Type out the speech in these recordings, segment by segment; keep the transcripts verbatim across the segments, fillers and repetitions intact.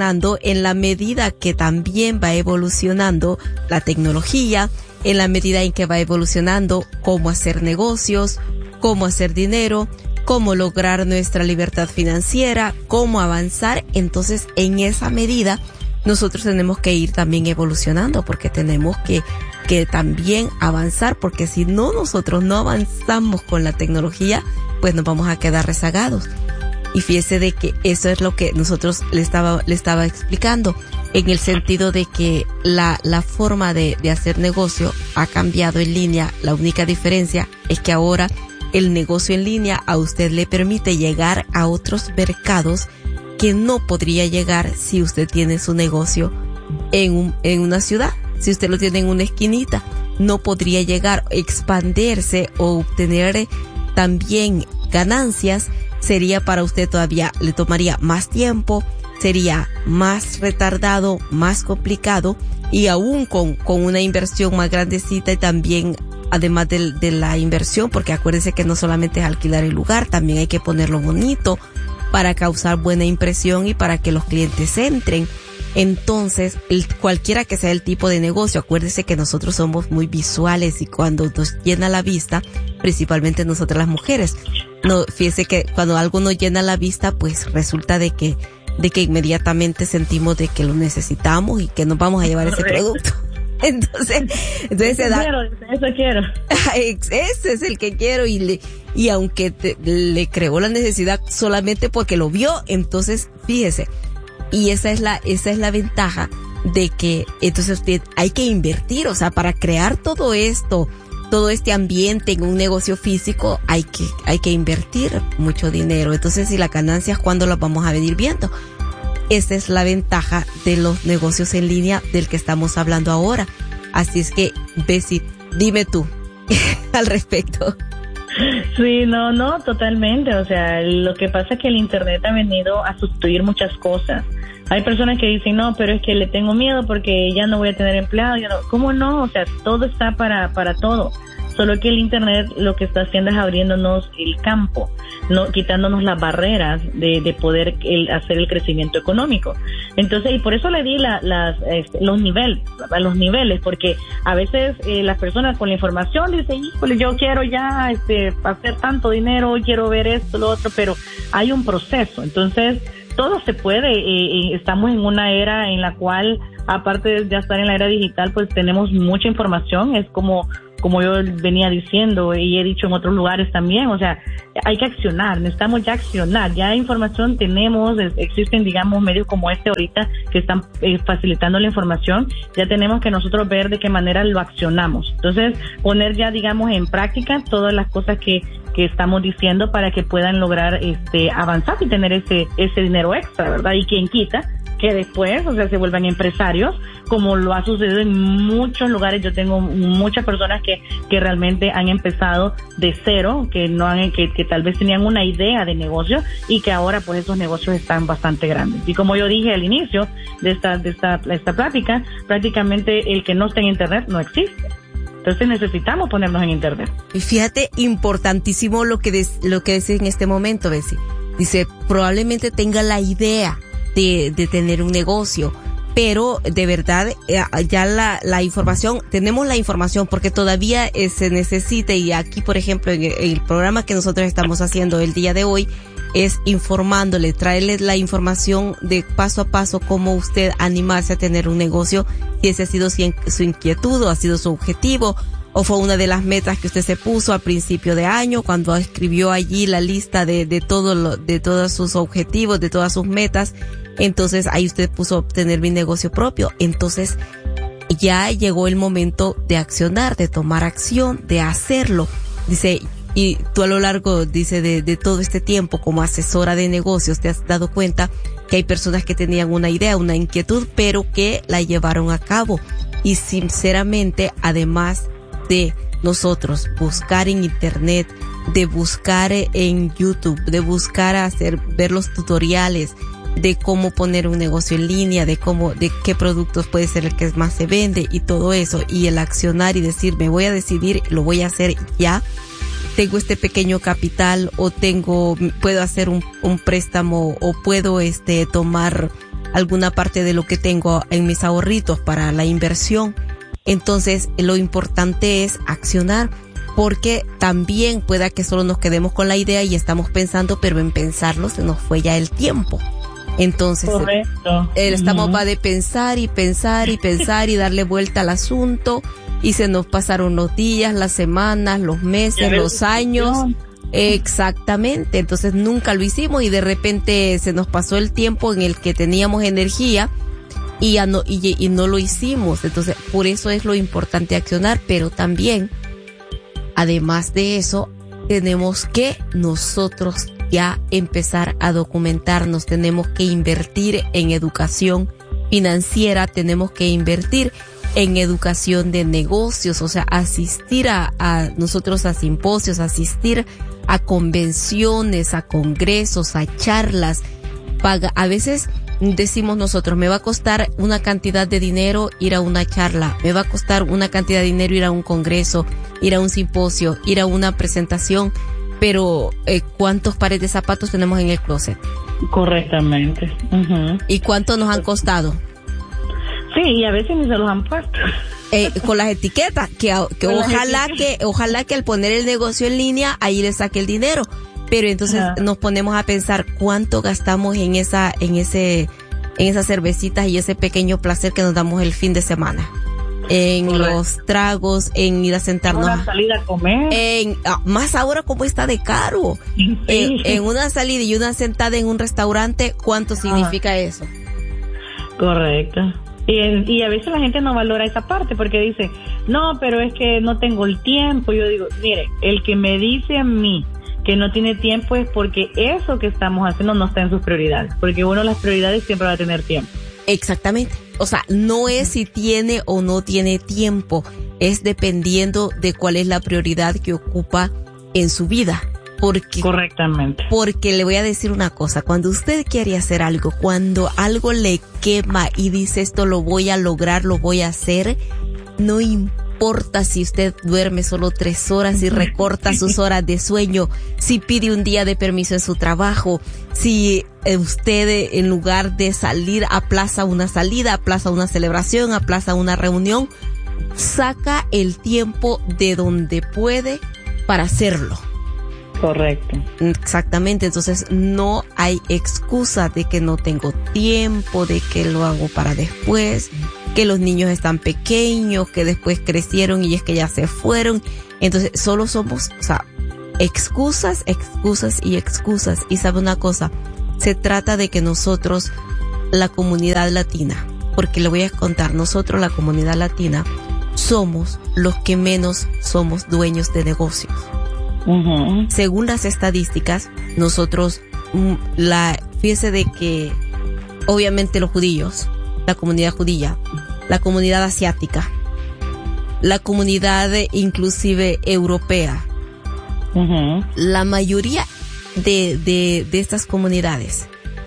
evolucionando en la medida que también va evolucionando la tecnología, en la medida en que va evolucionando cómo hacer negocios, cómo hacer dinero, cómo lograr nuestra libertad financiera, cómo avanzar. Entonces, en esa medida, nosotros tenemos que ir también evolucionando, porque tenemos que, que también avanzar, porque si no, nosotros no avanzamos con la tecnología, pues nos vamos a quedar rezagados. Y fíjese de que eso es lo que nosotros le estaba, le estaba explicando, en el sentido de que la, la forma de, de hacer negocio ha cambiado en línea. La única diferencia es que ahora el negocio en línea a usted le permite llegar a otros mercados que no podría llegar si usted tiene su negocio en un, en una ciudad. Si usted lo tiene en una esquinita, no podría llegar, expandirse o obtener también ganancias. Sería para usted todavía, le tomaría más tiempo, sería más retardado, más complicado, y aún con, con una inversión más grandecita, y también además de, de la inversión, porque acuérdense que no solamente es alquilar el lugar, también hay que ponerlo bonito para causar buena impresión y para que los clientes entren. Entonces, el, cualquiera que sea el tipo de negocio, acuérdese que nosotros somos muy visuales, y cuando nos llena la vista, principalmente nosotras las mujeres, no, fíjese que cuando algo nos llena la vista, pues resulta de que, de que inmediatamente sentimos de que lo necesitamos y que nos vamos a llevar ese producto. Entonces, entonces se da. Quiero, eso quiero. Ese es el que quiero, y le, y aunque te, le creó la necesidad solamente porque lo vio, entonces fíjese. Y esa es la, esa es la ventaja de que entonces usted hay que invertir, o sea, para crear todo esto, todo este ambiente en un negocio físico, hay que, hay que invertir mucho dinero. Entonces, ¿y las ganancias cuándo las vamos a venir viendo? Esa es la ventaja de los negocios en línea del que estamos hablando ahora. Así es que, Bessie, dime tú al respecto. Sí, no, no, totalmente. O sea, lo que pasa es que el Internet ha venido a sustituir muchas cosas. Hay personas que dicen, no, pero es que le tengo miedo porque ya no voy a tener empleado. Yo no, ¿cómo no? O sea, todo está para, para todo. Solo que el Internet lo que está haciendo es abriéndonos el campo, no quitándonos las barreras de, de poder el, hacer el crecimiento económico. Entonces, y por eso le di la, las, este, los niveles, los niveles, porque a veces eh, las personas con la información dicen, híjole, yo quiero ya este, hacer tanto dinero, quiero ver esto, lo otro, pero hay un proceso. Entonces, todo se puede, eh, estamos en una era en la cual, aparte de ya estar en la era digital, pues tenemos mucha información, es como como yo venía diciendo y he dicho en otros lugares también, o sea, hay que accionar, necesitamos ya accionar, ya información tenemos, existen, digamos, medios como este ahorita que están eh, facilitando la información, ya tenemos que nosotros ver de qué manera lo accionamos. Entonces, poner ya, digamos, en práctica todas las cosas que que estamos diciendo para que puedan lograr este avanzar y tener ese ese dinero extra, ¿verdad? Y quien quita que después, o sea, se vuelvan empresarios, como lo ha sucedido en muchos lugares. Yo tengo muchas personas que que realmente han empezado de cero, que no han, que, que tal vez tenían una idea de negocio y que ahora pues esos negocios están bastante grandes. Y como yo dije al inicio de esta de esta esta plática, prácticamente el que no está en Internet no existe. Entonces necesitamos ponernos en Internet. Y fíjate, importantísimo lo que des, lo que dice en este momento, Bessie. Dice, probablemente tenga la idea de, de tener un negocio, pero de verdad ya la, la información, tenemos la información porque todavía eh, se necesita, y aquí por ejemplo en el, en el programa que nosotros estamos haciendo el día de hoy es informándole, traerles la información de paso a paso cómo usted animarse a tener un negocio, si ese ha sido su inquietud o ha sido su objetivo, o fue una de las metas que usted se puso al principio de año cuando escribió allí la lista de, de todo lo, de todos sus objetivos, de todas sus metas. Entonces ahí usted puso obtener mi negocio propio. Entonces ya llegó el momento de accionar, de tomar acción, de hacerlo. Dice, y tú a lo largo, dice, de, de todo este tiempo como asesora de negocios, te has dado cuenta que hay personas que tenían una idea, una inquietud, pero que la llevaron a cabo. Y sinceramente, además de nosotros buscar en Internet, de buscar en YouTube, de buscar hacer, ver los tutoriales de cómo poner un negocio en línea, de cómo, de qué productos puede ser el que más se vende y todo eso, y el accionar y decir, me voy a decidir, lo voy a hacer ya. Tengo este pequeño capital, o tengo, puedo hacer un, un préstamo, o puedo este tomar alguna parte de lo que tengo en mis ahorritos para la inversión. Entonces, lo importante es accionar, porque también pueda que solo nos quedemos con la idea y estamos pensando, pero en pensarlo se nos fue ya el tiempo. Entonces, correcto. Eh, estamos Uh-huh. va de pensar y pensar y pensar y darle vuelta al asunto, y se nos pasaron los días, las semanas, los meses, los años. Exactamente. Entonces nunca lo hicimos y de repente se nos pasó el tiempo en el que teníamos energía y ya no, y, y no lo hicimos. Entonces, por eso es lo importante accionar, pero también, además de eso, tenemos que nosotros ya empezar a documentarnos, tenemos que invertir en educación financiera, tenemos que invertir en educación de negocios, o sea, asistir a, a nosotros a simposios, asistir a convenciones, a congresos, a charlas. Paga, a veces decimos nosotros, me va a costar una cantidad de dinero ir a una charla, me va a costar una cantidad de dinero ir a un congreso, ir a un simposio, ir a una presentación, pero eh, ¿cuántos pares de zapatos tenemos en el closet? Correctamente. Uh-huh. ¿Y cuánto nos han costado? Sí, y a veces ni se los han puesto. Eh, con las etiquetas, que, que ojalá que, ojalá que al poner el negocio en línea, ahí le saque el dinero. Pero entonces Ajá. nos ponemos a pensar cuánto gastamos en esa, en ese, en esas cervecitas y ese pequeño placer que nos damos el fin de semana. En Correcto. los tragos, en ir a sentarnos. Una salida a comer. En, ah, más ahora como está de caro. Sí. En, en una salida y una sentada en un restaurante, ¿cuánto significa eso? Correcto. Y, y a veces la gente no valora esa parte porque dice, no, pero es que no tengo el tiempo. Yo digo, mire, el que me dice a mí que no tiene tiempo es porque eso que estamos haciendo no está en sus prioridades, porque uno de las prioridades siempre va a tener tiempo. Exactamente. O sea, no es si tiene o no tiene tiempo, es dependiendo de cuál es la prioridad que ocupa en su vida. Porque, correctamente. Porque le voy a decir una cosa, cuando usted quiere hacer algo, cuando algo le quema y dice esto lo voy a lograr, lo voy a hacer, no importa si usted duerme solo tres horas y recorta sus horas de sueño, si pide un día de permiso en su trabajo, si usted en lugar de salir aplaza una salida, aplaza una celebración, aplaza una reunión, saca el tiempo de donde puede para hacerlo. Correcto. Exactamente, entonces no hay excusa de que no tengo tiempo, de que lo hago para después, que los niños están pequeños, que después crecieron y es que ya se fueron. Entonces solo somos, o sea, excusas, excusas y excusas. Y sabe una cosa, se trata de que nosotros, la comunidad latina, porque le voy a contar, nosotros la comunidad latina somos los que menos somos dueños de negocios. Uh-huh. Según las estadísticas, nosotros, la, fíjese de que obviamente los judíos, la comunidad judía, la comunidad asiática, la comunidad inclusive europea, uh-huh. la mayoría de, de, de estas comunidades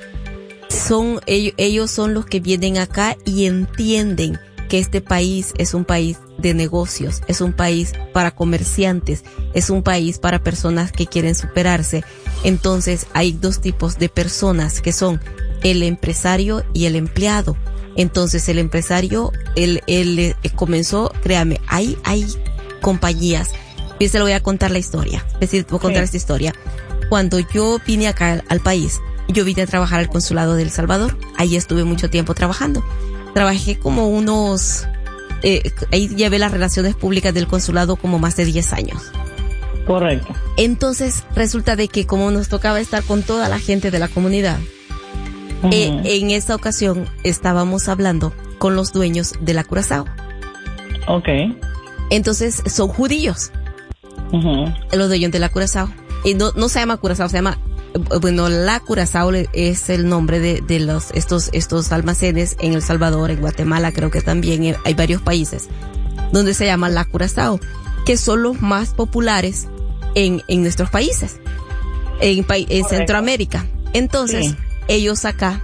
son, ellos, ellos son los que vienen acá y entienden que este país es un país de negocios, es un país para comerciantes, es un país para personas que quieren superarse. Entonces hay dos tipos de personas que son el empresario y el empleado. Entonces el empresario, él, él, él comenzó, créame, hay, hay compañías, yo se lo voy a contar la historia, es decir, voy a contar sí. esta historia. Cuando yo vine acá al, al país, yo vine a trabajar al consulado de El Salvador, ahí estuve mucho tiempo trabajando. Trabajé como unos, eh, ahí llevé las relaciones públicas del consulado como más de diez años. Correcto. Entonces resulta de que como nos tocaba estar con toda la gente de la comunidad, uh-huh. eh, en esta ocasión estábamos hablando con los dueños de la Curazao. Okay. Entonces son judíos, uh-huh. los dueños de la Curazao. Y no, no se llama Curazao, se llama... Bueno, la Curazao es el nombre de, de los, estos, estos almacenes en El Salvador, en Guatemala, creo que también hay varios países donde se llama la Curazao, que son los más populares en, en nuestros países, en, en Centroamérica. Entonces, sí. ellos acá,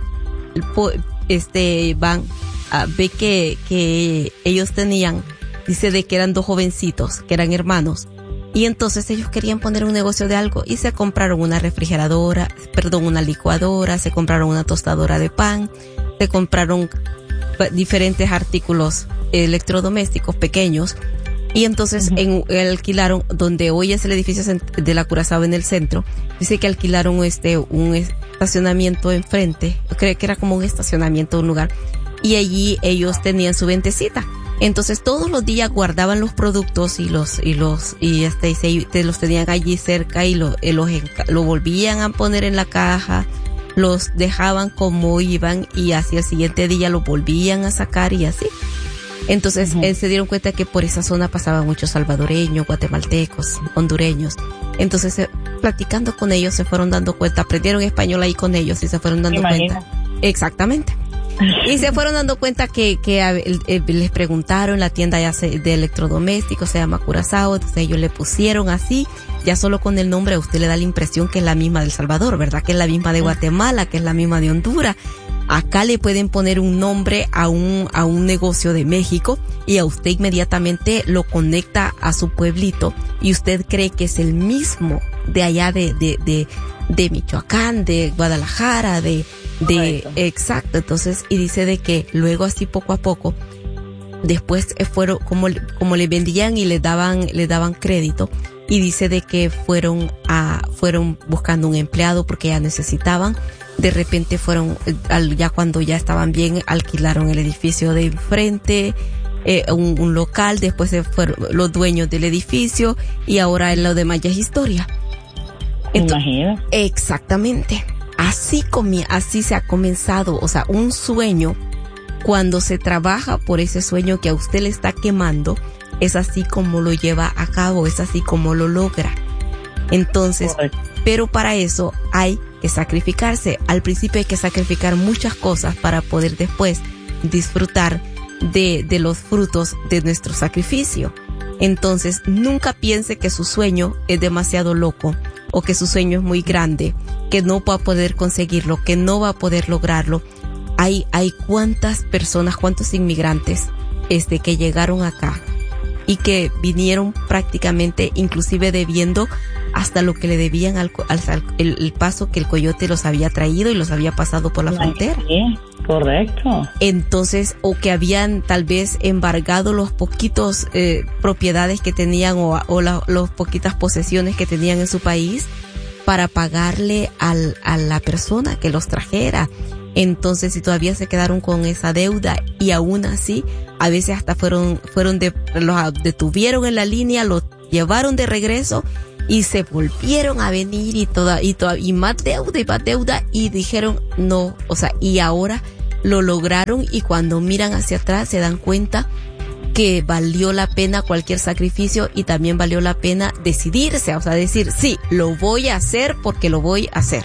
este, van a ver que, que ellos tenían, dice de que eran dos jovencitos, que eran hermanos, Y entonces ellos querían poner un negocio de algo y se compraron una refrigeradora, perdón, una licuadora, se compraron una tostadora de pan, se compraron diferentes artículos electrodomésticos pequeños y entonces uh-huh. en, alquilaron, donde hoy es el edificio de la Curazao en el centro, dice que alquilaron este un estacionamiento enfrente, creo que era como un estacionamiento, un lugar, y allí ellos tenían su ventecita. Entonces todos los días guardaban los productos y los y los y este y se, te los tenían allí cerca y lo y los lo volvían a poner en la caja, los dejaban como iban y hacia el siguiente día los volvían a sacar y así. Entonces uh-huh. eh, se dieron cuenta que por esa zona pasaban muchos salvadoreños, guatemaltecos, hondureños. Entonces eh, platicando con ellos se fueron dando cuenta, aprendieron español ahí con ellos y se fueron dando cuenta. Exactamente. Y se fueron dando cuenta que, que eh, les preguntaron, la tienda ya se, de electrodomésticos se llama Curazao, entonces ellos le pusieron así, ya solo con el nombre a usted le da la impresión que es la misma de El Salvador, ¿verdad? Que es la misma de Guatemala, que es la misma de Honduras. Acá le pueden poner un nombre a un, a un negocio de México y a usted inmediatamente lo conecta a su pueblito y usted cree que es el mismo de allá de, de, de, de Michoacán, de Guadalajara, de, de, exacto. Entonces, y dice de que luego así poco a poco, después fueron, como, como le vendían y le daban, le daban crédito, y dice de que fueron a, fueron buscando un empleado porque ya necesitaban. De repente fueron, ya cuando ya estaban bien, alquilaron el edificio de enfrente, eh, un, un local, después se fueron los dueños del edificio y ahora en lo demás ya es historia. Imagina. Exactamente. Así comí, así se ha comenzado, o sea, un sueño, cuando se trabaja por ese sueño que a usted le está quemando, es así como lo lleva a cabo, es así como lo logra. Entonces, Correcto. Pero para eso hay que sacrificarse. Al principio hay que sacrificar muchas cosas para poder después disfrutar de, de los frutos de nuestro sacrificio. Entonces, nunca piense que su sueño es demasiado loco o que su sueño es muy grande, que no va a poder conseguirlo, que no va a poder lograrlo. Hay, hay cuántas personas, cuántos inmigrantes este, que llegaron acá y que vinieron prácticamente inclusive debiendo hasta lo que le debían al, al, al el, el paso que el coyote los había traído y los había pasado por la frontera. Sí, correcto. Entonces, o que habían tal vez embargado los poquitos eh, propiedades que tenían o, o la, los poquitas posesiones que tenían en su país para pagarle al, a la persona que los trajera. Entonces, si todavía se quedaron con esa deuda y aún así, a veces hasta fueron, fueron de, los detuvieron en la línea, los llevaron de regreso y se volvieron a venir y toda, y toda, y más deuda y más deuda y dijeron no, o sea, y ahora lo lograron y cuando miran hacia atrás se dan cuenta que valió la pena cualquier sacrificio y también valió la pena decidirse, o sea, decir, sí, lo voy a hacer porque lo voy a hacer.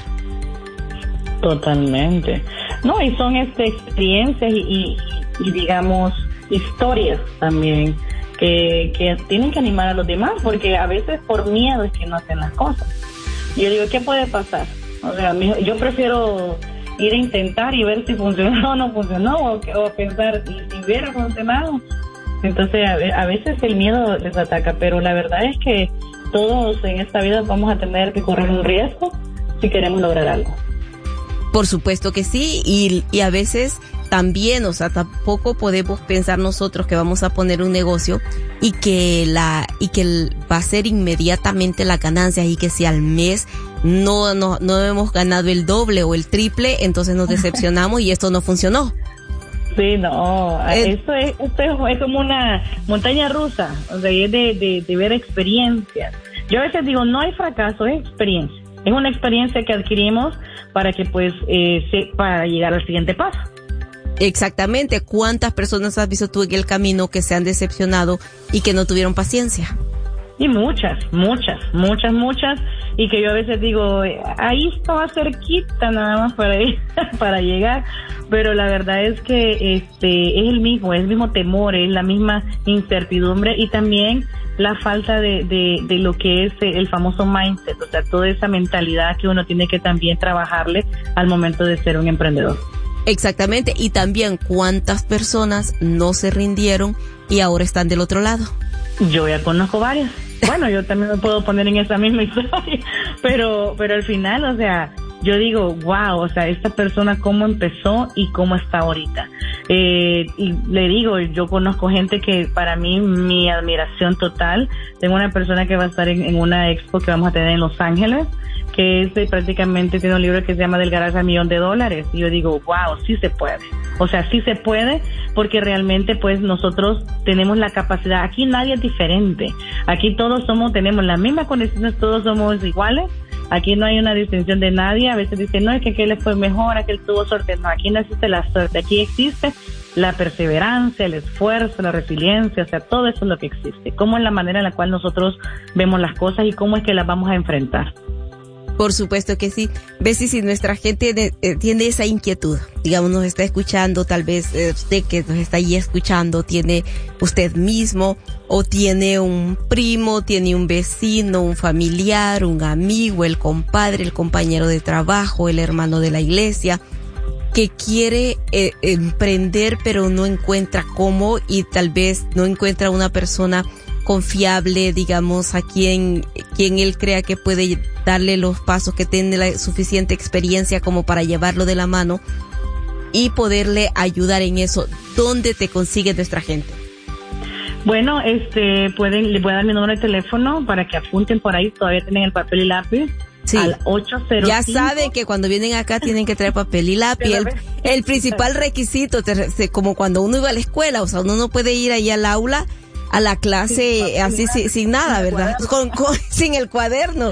Totalmente. No, y son este, experiencias y, y, y digamos, historias también que, que tienen que animar a los demás, porque a veces por miedo es que no hacen las cosas. Yo digo, ¿qué puede pasar? O sea, yo prefiero ir a intentar y ver si funcionó o no funcionó, o, o pensar, y si hubiera funcionado. Entonces, a, a veces el miedo les ataca, pero la verdad es que todos en esta vida vamos a tener que correr un riesgo si queremos lograr algo. Por supuesto que sí, y, y a veces también, o sea, tampoco podemos pensar nosotros que vamos a poner un negocio y que la y que el, va a ser inmediatamente las ganancias y que si al mes no, no, no hemos ganado el doble o el triple, entonces nos decepcionamos y esto no funcionó. Sí, no, eh, esto, es, esto es, es como una montaña rusa, o sea, es de, de, de ver experiencias. Yo a veces digo, no hay fracaso, es experiencia. Es una experiencia que adquirimos para que pues eh, se, para llegar al siguiente paso. Exactamente. ¿Cuántas personas has visto tú en el camino que se han decepcionado y que no tuvieron paciencia? Y muchas, muchas, muchas, muchas. Y que yo a veces digo, ahí estaba cerquita nada más para ir, para llegar. Pero la verdad es que este es el mismo, es el mismo temor, es la misma incertidumbre y también la falta de, de, de lo que es el famoso mindset, o sea, toda esa mentalidad que uno tiene que también trabajarle al momento de ser un emprendedor. Exactamente, y también cuántas personas no se rindieron y ahora están del otro lado. Yo ya conozco varias. Bueno, yo también me puedo poner en esa misma historia, pero, pero al final, o sea, yo digo, wow, o sea, esta persona cómo empezó y cómo está ahorita. Eh, y le digo, yo conozco gente que para mí, mi admiración total. Tengo una persona que va a estar en, en una expo que vamos a tener en Los Ángeles, que es de, prácticamente tiene un libro que se llama Del Garaje al Millón de Dólares. Y yo digo, wow, sí se puede. O sea, sí se puede, porque realmente pues nosotros tenemos la capacidad. Aquí nadie es diferente. Aquí todos somos, tenemos las mismas condiciones, todos somos iguales. Aquí no hay una distinción de nadie. A veces dicen, no, es que aquel le fue mejor, aquel tuvo suerte. No, aquí no existe la suerte. Aquí existe la perseverancia, el esfuerzo, la resiliencia. O sea, todo eso es lo que existe. Cómo es la manera en la cual nosotros vemos las cosas y cómo es que las vamos a enfrentar. Por supuesto que sí. Bessie, si nuestra gente de, eh, tiene esa inquietud, digamos, nos está escuchando, tal vez eh, usted que nos está ahí escuchando, tiene usted mismo o tiene un primo, tiene un vecino, un familiar, un amigo, el compadre, el compañero de trabajo, el hermano de la iglesia, que quiere eh, emprender pero no encuentra cómo y tal vez no encuentra una persona confiable, digamos, a quien, quien él crea que puede darle los pasos, que tiene la suficiente experiencia como para llevarlo de la mano y poderle ayudar en eso. ¿Dónde te consigue nuestra gente? Bueno, este, pueden, le voy a dar mi número de teléfono para que apunten por ahí, todavía tienen el papel y lápiz. Sí. Al ocho cero cinco. Ya saben que cuando vienen acá tienen que traer papel y lápiz. El, el principal requisito, te, como cuando uno iba a la escuela, o sea, uno no puede ir ahí al aula a la clase sí, así sin, sin nada, ¿verdad? Con, con, sin el cuaderno.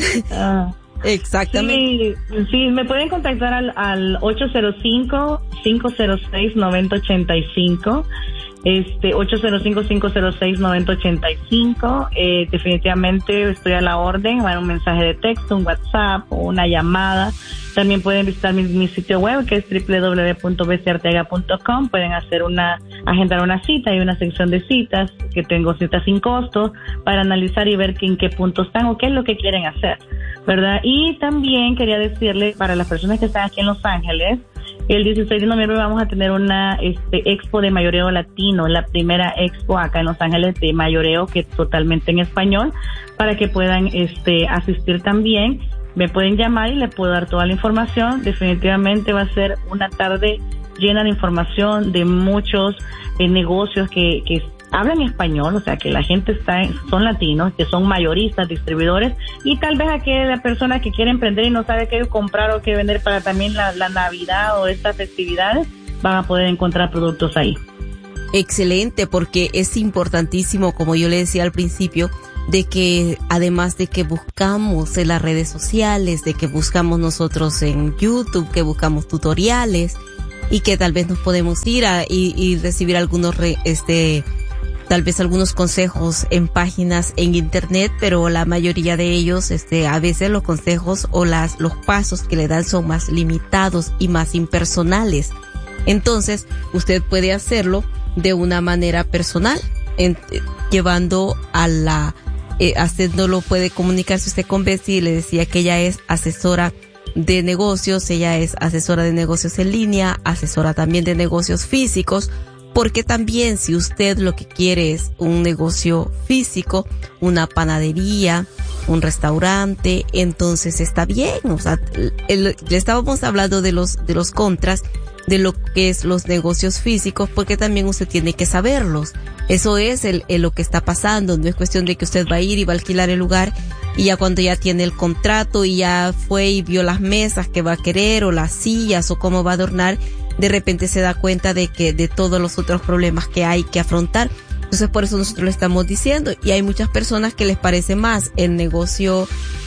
Ah, exactamente. Sí, sí, me pueden contactar al, al ocho cero cinco, cinco cero seis, nueve cero ocho cinco. Este, ocho cero cinco, cinco cero seis, nueve cero ocho cinco. Eh, definitivamente estoy a la orden. Va a un mensaje de texto, un WhatsApp o una llamada. También pueden visitar mi, mi sitio web, que es doble u doble u doble u punto bessie arteaga punto com. Pueden hacer una, agendar una cita. Hay una sección de citas, que tengo citas sin costo, para analizar y ver que, en qué punto están o qué es lo que quieren hacer, ¿verdad? Y también quería decirle, para las personas que están aquí en Los Ángeles, el dieciséis de noviembre vamos a tener una este, expo de mayoreo latino, la primera expo acá en Los Ángeles de mayoreo, que es totalmente en español, para que puedan este, asistir también. Me pueden llamar y les puedo dar toda la información. Definitivamente va a ser una tarde llena de información de muchos eh, negocios que, que hablan español, o sea que la gente está, son latinos, que son mayoristas, distribuidores, y tal vez aquella persona que quiere emprender y no sabe qué comprar o qué vender para también la, la Navidad o estas festividades, van a poder encontrar productos ahí. Excelente, porque es importantísimo, como yo le decía al principio, de que además de que buscamos en las redes sociales, de que buscamos nosotros en YouTube, que buscamos tutoriales y que tal vez nos podemos ir a y, y recibir algunos re, este tal vez algunos consejos en páginas en internet, pero la mayoría de ellos, este, a veces los consejos o las, los pasos que le dan son más limitados y más impersonales. Entonces, usted puede hacerlo de una manera personal, en, eh, llevando a la, eh, haciéndolo, puede comunicarse usted con Bessie. Le decía que ella es asesora de negocios, ella es asesora de negocios en línea, asesora también de negocios físicos. Porque también si usted lo que quiere es un negocio físico, una panadería, un restaurante, entonces está bien. O sea, el, le estábamos hablando de los, de los contras de lo que es los negocios físicos, porque también usted tiene que saberlos. Eso es el, el lo que está pasando. No es cuestión de que usted va a ir y va a alquilar el lugar y ya cuando ya tiene el contrato y ya fue y vio las mesas que va a querer o las sillas o cómo va a adornar, de repente se da cuenta de que de todos los otros problemas que hay que afrontar. Entonces por eso nosotros le estamos diciendo, y hay muchas personas que les parece más el negocio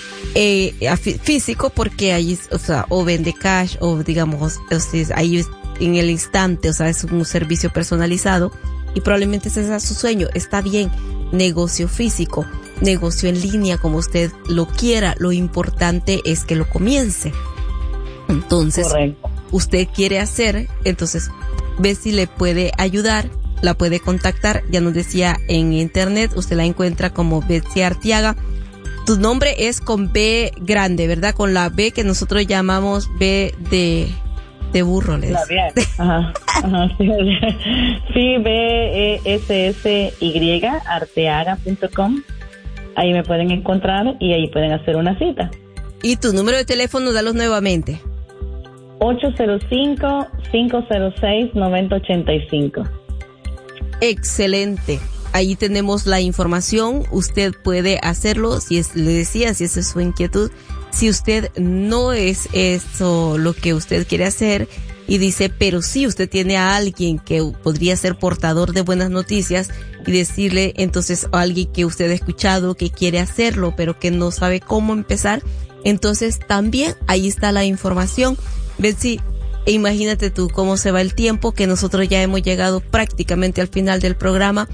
eh, físico, porque ahí, o sea, o vende cash o digamos, o sea, ahí en el instante, o sea, es un servicio personalizado y probablemente ese sea su sueño. Está bien, negocio físico, negocio en línea, como usted lo quiera, lo importante es que lo comience. Entonces, correcto. Usted quiere hacer, entonces ve si le puede ayudar, la puede contactar. Ya nos decía en internet, usted la encuentra como Bessie Arteaga. Tu nombre es con B grande, ¿verdad? Con la B que nosotros llamamos B de, de burro. Les. La B. Ajá, ajá, sí, sí, B E S S Y, arteaga punto com. ahí me pueden encontrar y ahí pueden hacer una cita. ¿Y tu número de teléfono, dalos nuevamente? ocho cero cinco, cinco cero seis, nueve cero ocho cinco. Excelente. Ahí tenemos la información. Usted puede hacerlo, si es, le decía, si esa es su inquietud. Si usted no es eso lo que usted quiere hacer y dice, pero sí, usted tiene a alguien que podría ser portador de buenas noticias y decirle entonces a alguien que usted ha escuchado que quiere hacerlo, pero que no sabe cómo empezar, entonces también ahí está la información. Betsy, imagínate tú cómo se va el tiempo, que nosotros ya hemos llegado prácticamente al final del programa.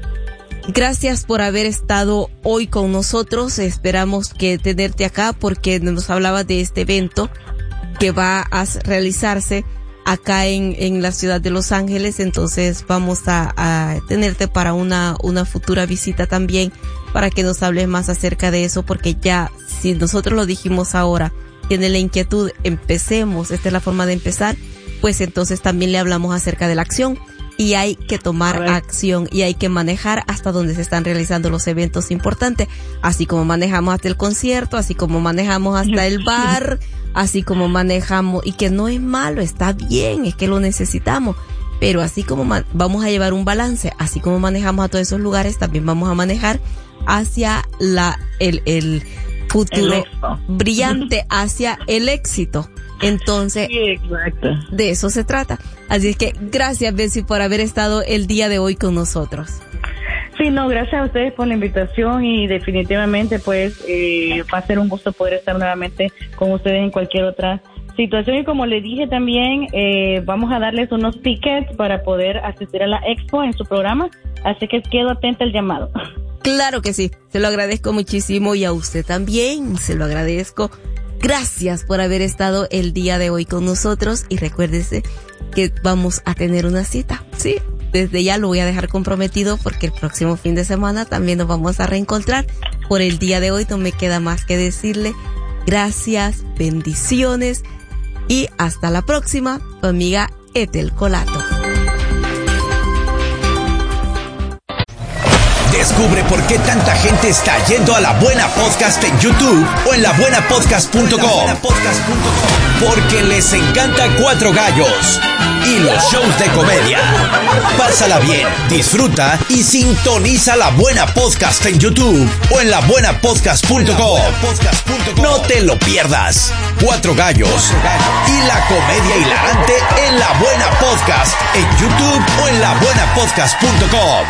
Gracias por haber estado hoy con nosotros. Esperamos que tenerte acá porque nos hablaba de este evento que va a realizarse acá en, en la ciudad de Los Ángeles. Entonces vamos a, a tenerte para una, una futura visita también para que nos hables más acerca de eso, porque ya si nosotros lo dijimos ahora, tiene la inquietud, empecemos, esta es la forma de empezar, pues entonces también le hablamos acerca de la acción. Y hay que tomar acción y hay que manejar hasta donde se están realizando los eventos importantes, así como manejamos hasta el concierto, así como manejamos hasta el bar, así como manejamos, y que no es malo, está bien, es que lo necesitamos, pero así como man- vamos a llevar un balance, así como manejamos a todos esos lugares, también vamos a manejar hacia la el, el futuro brillante, hacia el éxito. Entonces, sí, exacto. De eso se trata. Así es que gracias, Betsy, por haber estado el día de hoy con nosotros. Sí, no, gracias a ustedes por la invitación y definitivamente pues eh, va a ser un gusto poder estar nuevamente con ustedes en cualquier otra situación. Y como les dije también, eh, vamos a darles unos tickets para poder asistir a la expo en su programa, así que quedo atenta al llamado. Claro que sí, se lo agradezco muchísimo y a usted también, se lo agradezco. Gracias por haber estado el día de hoy con nosotros y recuérdese que vamos a tener una cita, sí, desde ya lo voy a dejar comprometido porque el próximo fin de semana también nos vamos a reencontrar. Por el día de hoy no me queda más que decirle gracias, bendiciones y hasta la próxima, tu amiga Ethel Colato. Descubre por qué tanta gente está yendo a La Buena Podcast en YouTube o en la buena podcast punto com. Porque les encanta Cuatro Gallos y los shows de comedia. Pásala bien, disfruta y sintoniza La Buena Podcast en YouTube o en la buena podcast punto com. No te lo pierdas. Cuatro Gallos y la comedia hilarante en La Buena Podcast en YouTube o en la buena podcast punto com.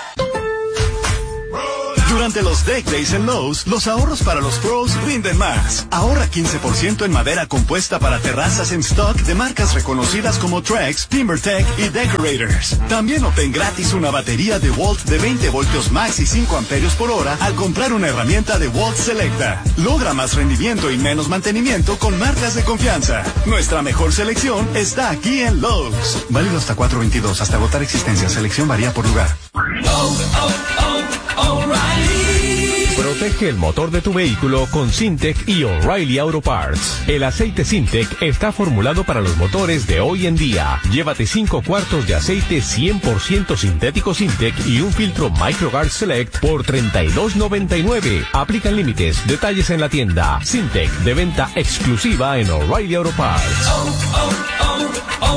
Durante los Deck Days en Lowe's, los ahorros para los pros rinden más. Ahorra quince por ciento en madera compuesta para terrazas en stock de marcas reconocidas como Trex, TimberTech y Decorators. También obtén gratis una batería de Walt de veinte voltios max y cinco amperios por hora al comprar una herramienta de Walt Selecta. Logra más rendimiento y menos mantenimiento con marcas de confianza. Nuestra mejor selección está aquí en Lowe's. Válido hasta cuatro veintidós, hasta agotar existencia. Selección varía por lugar. Oh, oh, oh, O'Reilly. Protege el motor de tu vehículo con Syntec y O'Reilly Auto Parts. El aceite Syntec está formulado para los motores de hoy en día. Llévate cinco cuartos de aceite cien por ciento sintético Syntec y un filtro MicroGuard Select por treinta y dos noventa y nueve. Aplican límites. Detalles en la tienda. Syntec, de venta exclusiva en O'Reilly Auto Parts. Oh, oh, oh,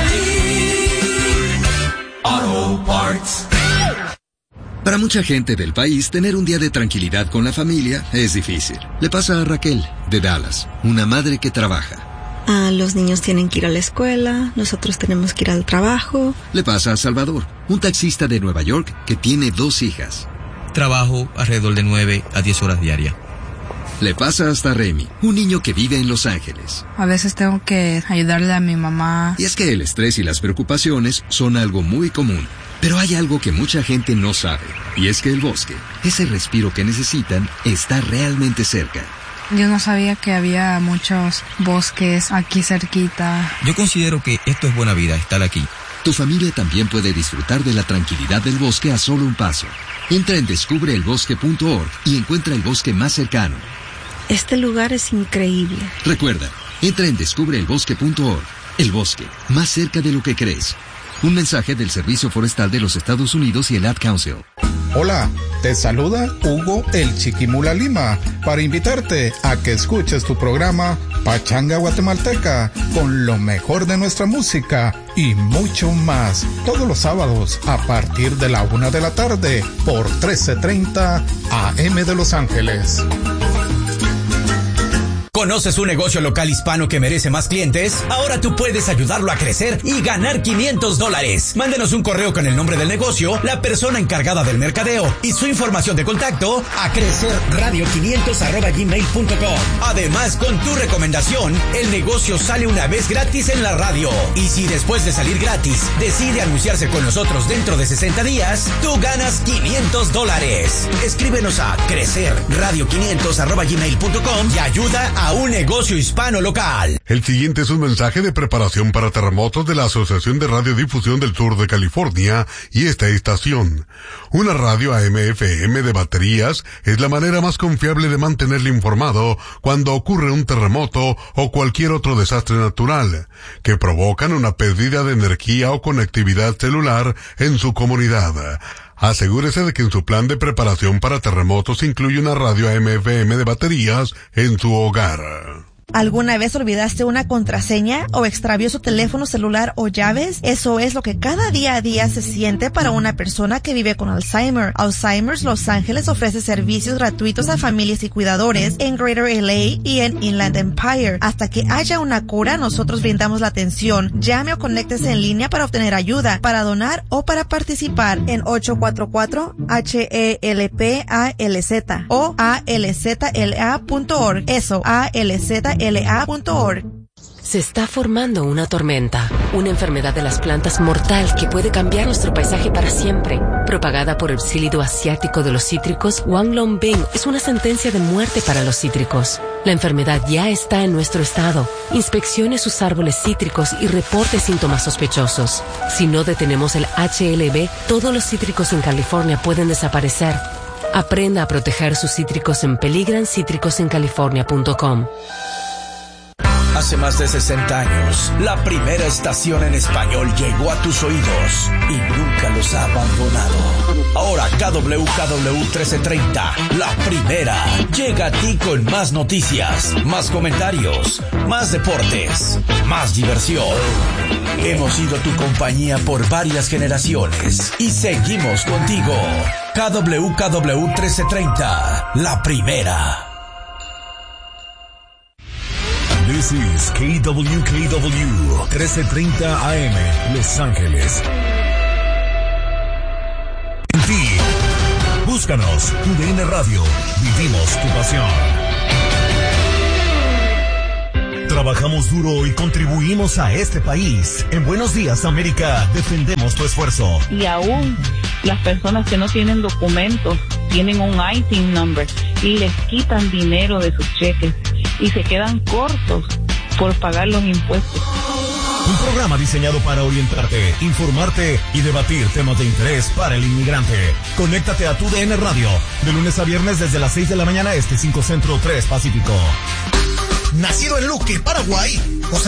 O'Reilly Auto Parts. Para mucha gente del país, tener un día de tranquilidad con la familia es difícil. Le pasa a Raquel, de Dallas, una madre que trabaja. Ah, los niños tienen que ir a la escuela, nosotros tenemos que ir al trabajo. Le pasa a Salvador, un taxista de Nueva York que tiene dos hijas. Trabajo alrededor de nueve a diez horas diarias. Le pasa hasta a Remy, un niño que vive en Los Ángeles. A veces tengo que ayudarle a mi mamá. Y es que el estrés y las preocupaciones son algo muy común. Pero hay algo que mucha gente no sabe, y es que el bosque, ese respiro que necesitan, está realmente cerca. Yo no sabía que había muchos bosques aquí cerquita. Yo considero que esto es buena vida, estar aquí. Tu familia también puede disfrutar de la tranquilidad del bosque a solo un paso. Entra en descubre el bosque punto org y encuentra el bosque más cercano. Este lugar es increíble. Recuerda, entra en descubre el bosque punto org. El bosque, más cerca de lo que crees. Un mensaje del Servicio Forestal de los Estados Unidos y el Ad Council. Hola, te saluda Hugo el Chiquimula Lima para invitarte a que escuches tu programa Pachanga Guatemalteca con lo mejor de nuestra música y mucho más todos los sábados a partir de la una de la tarde por trece treinta A M de Los Ángeles. ¿Conoces un negocio local hispano que merece más clientes? Ahora tú puedes ayudarlo a crecer y ganar quinientos dólares. Mándenos un correo con el nombre del negocio, la persona encargada del mercadeo y su información de contacto a crecerradio quinientos arroba gmail punto com. Además, con tu recomendación, el negocio sale una vez gratis en la radio. Y si después de salir gratis decide anunciarse con nosotros dentro de sesenta días, tú ganas quinientos dólares. Escríbenos a crecerradio quinientos arroba gmail punto com y ayuda a a un negocio hispano local. El siguiente es un mensaje de preparación para terremotos de la Asociación de Radiodifusión del Sur de California y esta estación. Una radio A M F M de baterías es la manera más confiable de mantenerle informado cuando ocurre un terremoto o cualquier otro desastre natural que provocan una pérdida de energía o conectividad celular en su comunidad. Asegúrese de que en su plan de preparación para terremotos incluye una radio A M F M de baterías en su hogar. ¿Alguna vez olvidaste una contraseña o extravió su teléfono celular o llaves? Eso es lo que cada día a día se siente para una persona que vive con Alzheimer. Alzheimer's Los Ángeles ofrece servicios gratuitos a familias y cuidadores en Greater L A y en Inland Empire. Hasta que haya una cura, nosotros brindamos la atención. Llame o conéctese en línea para obtener ayuda, para donar o para participar en ocho cuatro cuatro H E L P A L Z o A L Z L A punto org. Eso, A L Z L A punto org. Se está formando una tormenta, una enfermedad de las plantas mortal que puede cambiar nuestro paisaje para siempre. Propagada por el psílido asiático de los cítricos, Wanglongbing es una sentencia de muerte para los cítricos. La enfermedad ya está en nuestro estado. Inspeccione sus árboles cítricos y reporte síntomas sospechosos. Si no detenemos el H L B, todos los cítricos en California pueden desaparecer. Aprenda a proteger sus cítricos en peligran cítricos en california punto com. Hace más de sesenta años, la primera estación en español llegó a tus oídos y nunca los ha abandonado. Ahora K W K W trece treinta, la primera, llega a ti con más noticias, más comentarios, más deportes, más diversión. Hemos sido tu compañía por varias generaciones y seguimos contigo. K W K W trece treinta, la primera. This is K W K W trece treinta A M, Los Ángeles. En ti, búscanos, U D N Radio, vivimos tu pasión. Trabajamos duro y contribuimos a este país. En Buenos Días, América, defendemos tu esfuerzo. Y aún las personas que no tienen documentos tienen un I T I N number y les quitan dinero de sus cheques y se quedan cortos por pagar los impuestos. Un programa diseñado para orientarte, informarte y debatir temas de interés para el inmigrante. Conéctate a tu D N Radio de lunes a viernes desde las seis de la mañana este, cinco Centro, tres Pacífico. Nacido en Luque, Paraguay, José